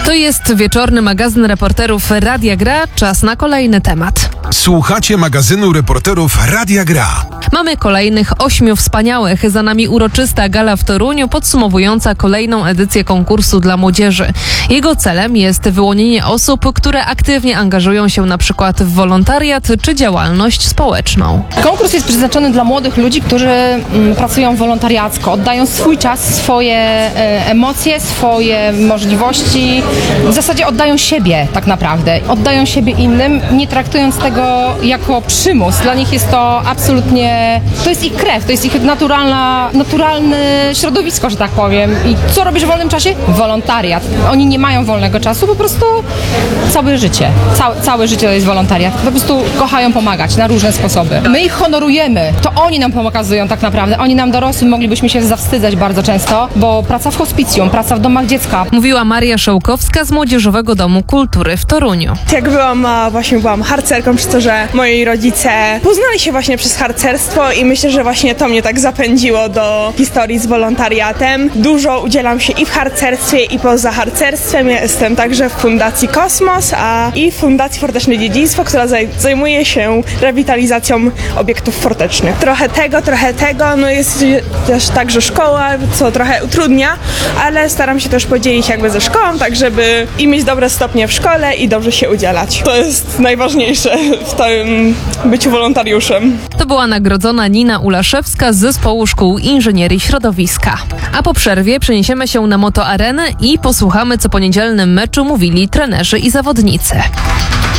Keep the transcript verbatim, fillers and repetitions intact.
To jest wieczorny magazyn reporterów Radia Gra. Czas na kolejny temat. Słuchacie magazynu reporterów Radia Gra. Mamy kolejnych ośmiu wspaniałych. Za nami uroczysta gala w Toruniu podsumowująca kolejną edycję konkursu dla młodzieży. Jego celem jest wyłonienie osób, które aktywnie angażują się na przykład w wolontariat czy działalność społeczną. Konkurs jest przeznaczony dla młodych ludzi, którzy mm, pracują wolontariacko, oddają swój czas, swoje e, emocje, swoje możliwości. W zasadzie oddają siebie tak naprawdę. Oddają siebie innym, nie traktując tego jako przymus. Dla nich jest to absolutnie, to jest ich krew, to jest ich naturalna, naturalne środowisko, że tak powiem. I co robisz w wolnym czasie? Wolontariat. Oni nie mają wolnego czasu, po prostu całe życie. Całe, całe życie to jest wolontariat. Po prostu kochają pomagać na różne sposoby. My ich honorujemy. To oni nam pokazują tak naprawdę. Oni nam dorosłym moglibyśmy się zawstydzać bardzo często, bo praca w hospicjum, praca w domach dziecka. Mówiła Maria Szołkowska z Młodzieżowego Domu Kultury w Toruniu. Jak byłam mała, właśnie byłam harcerką, przez to, że moi rodzice poznali się właśnie przez harcerstwo i myślę, że właśnie to mnie tak zapędziło do historii z wolontariatem. Dużo udzielam się i w harcerstwie, i poza harcerstwem. Ja jestem także w Fundacji Kosmos, a i w Fundacji Forteczne Dziedzictwo, która zaj- zajmuje się rewitalizacją obiektów fortecznych. Trochę tego, trochę tego, no jest też także szkoła, co trochę utrudnia, ale staram się też podzielić jakby ze szkołą, tak żeby i mieć dobre stopnie w szkole i dobrze się udzielać. To jest najważniejsze w tym byciu wolontariuszem. To była nagrodzona Nina Ulaszewska z Zespołu Szkół Inżynierii Środowiska. A po przerwie przeniesiemy się na Motoarenę i posłuchamy, co po niedzielnym meczu mówili trenerzy i zawodnicy.